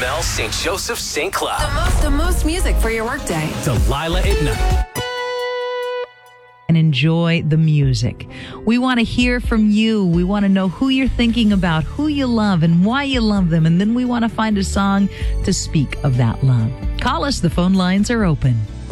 Carmel, St. Joseph, St. Cloud. The most music for your workday. Delilah at night. And enjoy the music. We want to hear from you. We want to know who you're thinking about, who you love, and why you love them. And then we want to find a song to speak of that love. Call us. The phone lines are open.